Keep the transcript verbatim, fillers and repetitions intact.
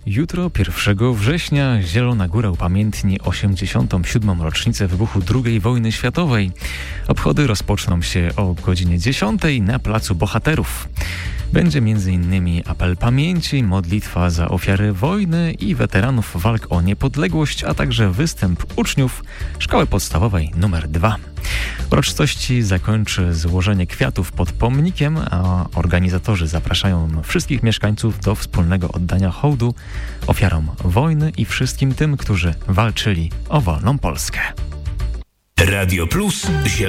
Jutro, pierwszego września, Zielona Góra upamiętni osiemdziesiątą siódmą rocznicę wybuchu drugiej wojny światowej. Obchody rozpoczną się o godzinie dziesiątej na Placu Bohaterów. Będzie między innymi apel pamięci, modlitwa za ofiary wojny i weteranów walk o niepodległość, a także występ uczniów Szkoły Podstawowej numer dwa. Uroczystości zakończy złożenie kwiatów pod pomnikiem, a organizatorzy zapraszają wszystkich mieszkańców do wspólnego oddania hołdu ofiarom wojny i wszystkim tym, którzy walczyli o wolną Polskę. Radio Plus.